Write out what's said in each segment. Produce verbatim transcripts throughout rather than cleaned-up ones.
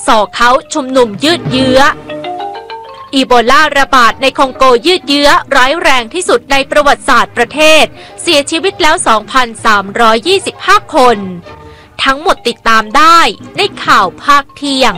สเขาชุมนุมยืดเยื้ออีโบลาระบาดในคองโกยืดเยื้อร้ายแรงที่สุดในประวัติศาสตร์ประเทศเสียชีวิตแล้ว สองพันสามร้อยยี่สิบห้า คนทั้งหมดติดตามได้ในข่าวภาคเที่ยง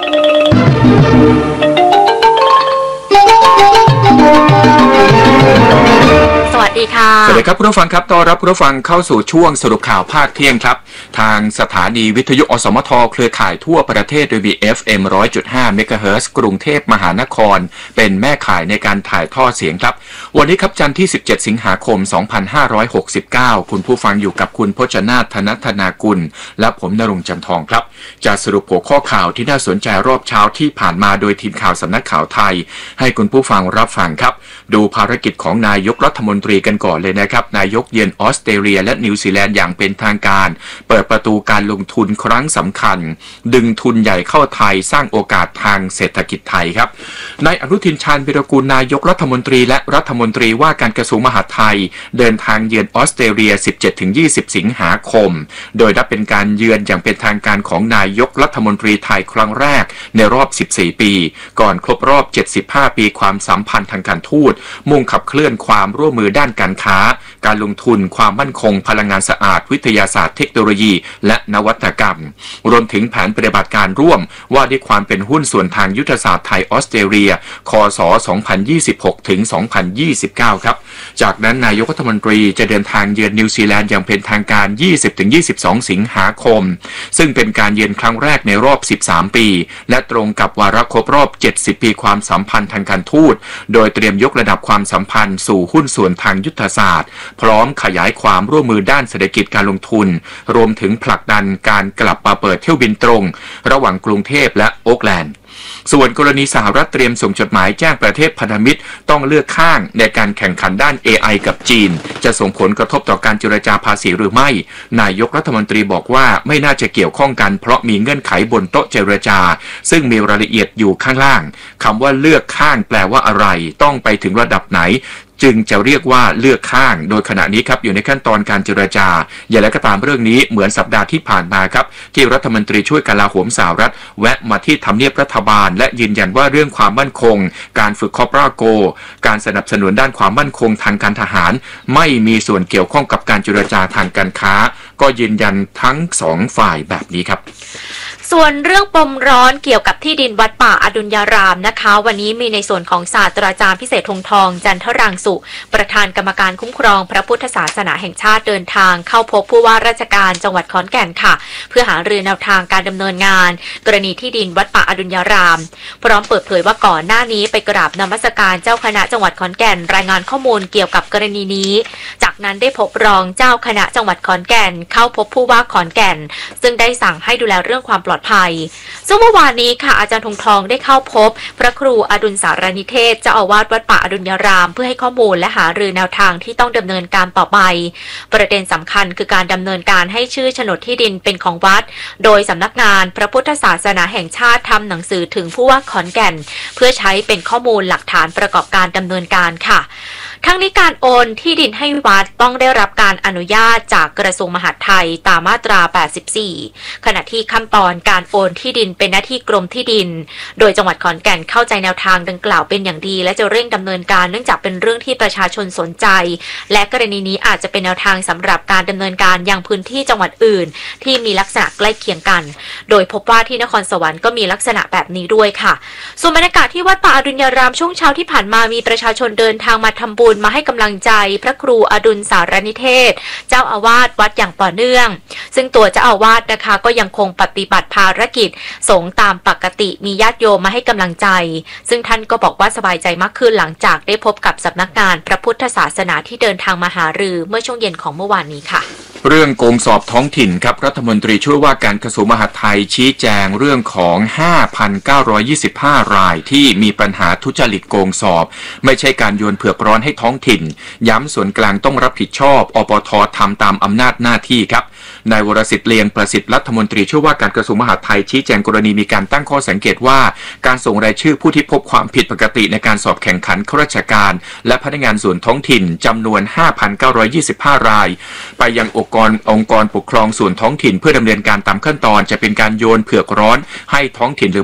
สวัสดีค่ะสวัสดีครับผู้ฟังครับต้อนรับผู้ฟังเข้าสู่ช่วงสรุปข่าวภาคเที่ยงครับทางสถานีวิทยุอสมทเครือข่ายทั่วประเทศโดยมี เอฟ เอ็ม หนึ่งร้อยจุดห้า เมกะเฮิรตซ์กรุงเทพมหานครเป็นแม่ข่ายในการถ่ายทอดเสียงครับวันนี้ครับจันทร์ที่สิบเจ็ดสิงหาคมสองพันห้าร้อยหกสิบเก้าคุณผู้ฟังอยู่กับคุณพจนาถ ธนธนากุลและผมณรงค์ จันทองครับจะสรุปหัวข้อข่าวที่น่าสนใจรอบเช้าที่ผ่านมาโดยทีมข่าวสำนักข่าวไทยให้คุณผู้ฟังรับฟังครับดูภารกิจของนายกรัฐมนตรีกันก่อนเลยนะครับนายกเยือนออสเตรเลียและนิวซีแลนด์อย่างเป็นทางการเปิดประตูการลงทุนครั้งสำคัญดึงทุนใหญ่เข้าไทยสร้างโอกาสทางเศรษฐกิจไทยครับนายอนุทินชาญวิรากูลนายกรัฐมนตรีและรัฐมนตรีว่าการกระทรวงมหาดไทยเดินทางเยือนออสเตรเลีย สิบเจ็ดถึงยี่สิบ สิงหาคมโดยนับเป็นการเยือนอย่างเป็นทางการของนายกรัฐมนตรีไทยครั้งแรกในรอบสิบสี่ปีก่อนครบรอบเจ็ดสิบห้าปีความสัมพันธ์ทางการทูตมุ่งขับเคลื่อนความร่วมมือด้านการค้าการลงทุนความมั่นคงพลังงานสะอาดวิทยาศาสตร์เทคโนโลยีและนวัตกรรมรวมถึงแผนปฏิบัติการร่วมว่าด้วยความเป็นหุ้นส่วนทางยุทธศาสตร์ไทยออสเตรเลียคศ สองพันยี่สิบหกถึงสองพันยี่สิบเก้า ครับจากนั้นนายกรัฐมนตรีจะเดินทางเยือนนิวซีแลนด์อย่างเป็นทางการ ยี่สิบถึงยี่สิบสอง สิงหาคมซึ่งเป็นการเยือนครั้งแรกในรอบสิบสามปีและตรงกับวาระครบรอบเจ็ดสิบปีความสัมพันธ์ทางการทูตโดยเตรียมยกระดับความสัมพันธ์สู่หุ้นส่วนทางยุทธศาสตร์พร้อมขยายความร่วมมือด้านเศรษฐกิจการลงทุนรวมถึงผลักดันการกลับมาเปิดเที่ยวบินตรงระหว่างกรุงเทพและโอ๊คแลนด์ส่วนกรณีสหรัฐเตรียมส่งจดหมายแจ้งประเทศพันธมิตรต้องเลือกข้างในการแข่งขันด้าน เอ ไอ กับจีนจะส่งผลกระทบต่อการเจรจาภาษีหรือไม่นายกรัฐมนตรีบอกว่าไม่น่าจะเกี่ยวข้องกันเพราะมีเงื่อนไขบนโต๊ะเจรจาซึ่งมีรายละเอียดอยู่ข้างล่างคำว่าเลือกข้างแปลว่าอะไรต้องไปถึงระดับไหนจึงจะเรียกว่าเลือกข้างโดยขณะนี้ครับอยู่ในขั้นตอนการเจรจาอย่างไรก็ตามเรื่องนี้เหมือนสัปดาห์ที่ผ่านมาครับที่รัฐมนตรีช่วยกลาโหมสหรัฐแวะมาที่ทำเนียบรัฐบาลและยืนยันว่าเรื่องความมั่นคงการฝึกคอปราโกการสนับสนุนด้านความมั่นคงทางการทหารไม่มีส่วนเกี่ยวข้องกับการเจรจาทางการค้าก็ยืนยันทั้งสองฝ่ายแบบนี้ครับส่วนเรื่องปมร้อนเกี่ยวกับที่ดินวัดป่าอดุลยารามนะคะวันนี้มีในส่วนของศาสตราจารย์พิเศษธงทองจันทรังสุประธานกรรมการคุ้มครองพระพุทธศาสนาแห่งชาติเดินทางเข้าพบผู้ว่าราชการจังหวัดขอนแก่นค่ะเพื่อหารือแนวทางการดำเนินงานกรณีที่ดินวัดป่าอดุลยารามพร้อมเปิดเผยว่าก่อนหน้านี้ไปกราบนมัสการเจ้าคณะจังหวัดขอนแก่นรายงานข้อมูลเกี่ยวกับกรณีนี้จากนั้นได้พบรองเจ้าคณะจังหวัดขอนแก่นเข้าพบผู้ว่าขอนแก่นซึ่งได้สั่งให้ดูแลเรื่องความปลอดภัยซึ่งเมื่อวานนี้ค่ะอาจารย์ธงทองได้เข้าพบพระครูอดุลสารนิเทศเจ้าอาวาสวัดป่าอดุลยารามเพื่อให้ข้อมูลและหารือแนวทางที่ต้องดำเนินการต่อไปประเด็นสำคัญคือการดำเนินการให้ชื่อโฉนดที่ดินเป็นของวัดโดยสำนักงานพระพุทธศาสนาแห่งชาติทำหนังสือถึงผู้ว่าขอนแก่นเพื่อใช้เป็นข้อมูลหลักฐานประกอบการดำเนินการค่ะทั้งนี้การโอนที่ดินให้วัดต้องได้รับการอนุญาตจากกระทรวงมหาดไทยตามมาตราแปดสิบสี่ขณะที่ขั้นตอนการโอนที่ดินเป็นหน้าที่กรมที่ดินโดยจังหวัดขอนแก่นเข้าใจแนวทางดังกล่าวเป็นอย่างดีและจะเร่งดำเนินการเนื่องจากเป็นเรื่องที่ประชาชนสนใจและกรณีนี้อาจจะเป็นแนวทางสำหรับการดำเนินการยังพื้นที่จังหวัดอื่นที่มีลักษณะใกล้เคียงกันโดยพบว่าที่นครสวรรค์ก็มีลักษณะแบบนี้ด้วยค่ะส่วนบรรยากาศที่วัดป่าอดุลยารามช่วงเช้าที่ผ่านมามีประชาชนเดินทางมาทำบุญมาให้กำลังใจพระครูอดุลสารนิเทศเจ้าอาวาสวัดอย่างต่อเนื่องซึ่งตัวเจ้าอาวาสนะคะก็ยังคงปฏิบัติภารกิจสงฆ์ตามปกติมีญาติโยมมาให้กำลังใจซึ่งท่านก็บอกว่าสบายใจมากขึ้นหลังจากได้พบกับสำนักงานพระพุทธศาสนาที่เดินทางมาหารือเมื่อช่วงเย็นของเมื่อวานนี้ค่ะเรื่องโกงสอบท้องถิ่นครับรัฐมนตรีช่วยว่าการกระทรวงมหาดไทยชี้แจงเรื่องของ ห้าพันเก้าร้อยยี่สิบห้า รายที่มีปัญหาทุจริตโกงสอบไม่ใช่การโยนเผือกร้อนให้ท้องถิ่นย้ำส่วนกลางต้องรับผิดชอบอปท.ทำตามอำนาจหน้าที่ครับนายวรสิทธิ์เลียงประสิทธิ์รัฐมนตรีช่วยว่าการกระทรวงมหาดไทยชี้แจงกรณีมีการตั้งข้อสังเกตว่าการส่งรายชื่อผู้ที่พบความผิดปกติในการสอบแข่งขันข้าราชการและพนักงานส่วนท้องถิ่นจำนวน ห้าพันเก้าร้อยยี่สิบห้า รายไปยังองค์กรองค์กรปกครองส่วนท้องถิ่นเพื่อดำเนินการตามขั้นตอนจะเป็นการโยนเผือกร้อนให้ท้องถิ่นหรือ